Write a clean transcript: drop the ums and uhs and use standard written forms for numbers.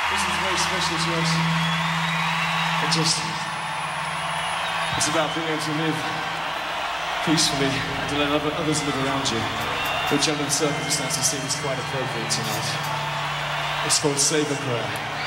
This is very special to us. It's about being able to live peacefully and to let others live around you, which under the circumstances seems quite appropriate tonight. It's called Save a Prayer.